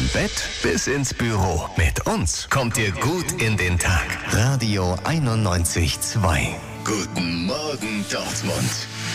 Vom Bett bis ins Büro. Mit uns kommt ihr gut in den Tag. Radio 91,2. Guten Morgen, Dortmund.